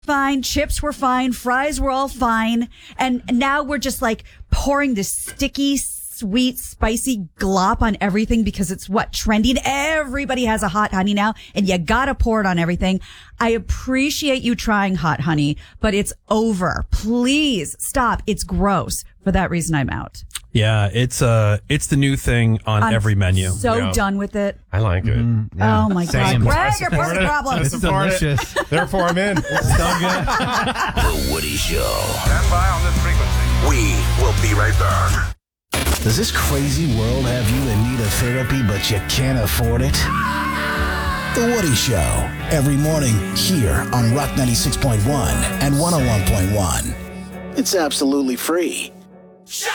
fine. Chips were fine. Fries were all fine. And now we're just like pouring this sticky, sweet, spicy glop on everything because it's trendy. And everybody has a hot honey now and you gotta pour it on everything. I appreciate you trying hot honey, but it's over. Please stop. It's gross. For that reason, I'm out. Yeah, it's the new thing on every menu. So done with it. I like it. Oh my God. Greg, you're part of the problem. It's delicious. Therefore, I'm in. It's so good. The Woody Show. Stand by on this frequency. We will be right back. Does this crazy world have you in need of therapy, but you can't afford it? The Woody Show. Every morning here on Rock 96.1 and 101.1. It's absolutely free.